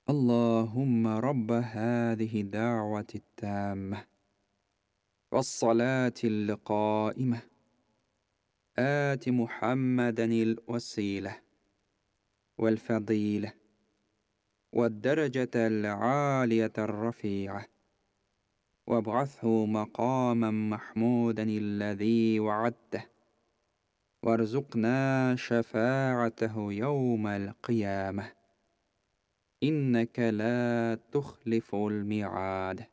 اللهم رب هذه الدعوة التامة والصلاة القائمة آت محمدا الوسيلة والفضيلة والدرجة العالية الرفيعة وابعثه مقاما محمودا الذي وعدته وارزقنا شفاعته يوم القيامة إنك لا تخلف الميعاد.